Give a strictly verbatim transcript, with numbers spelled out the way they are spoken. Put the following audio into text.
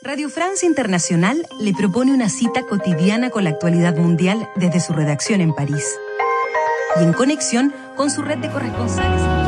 Radio Francia Internacional le propone una cita cotidiana con la actualidad mundial desde su redacción en París y en conexión con su red de corresponsales.